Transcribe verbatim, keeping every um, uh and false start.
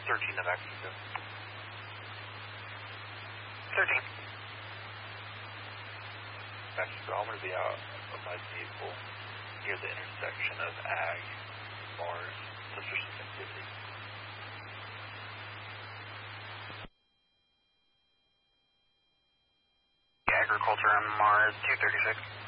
thirteen to Mexico. thirteen. Mexico, I'm going to be out of my vehicle near the intersection of Ag, Mars, suspicious activity. Agriculture on Mars, two thirty-six.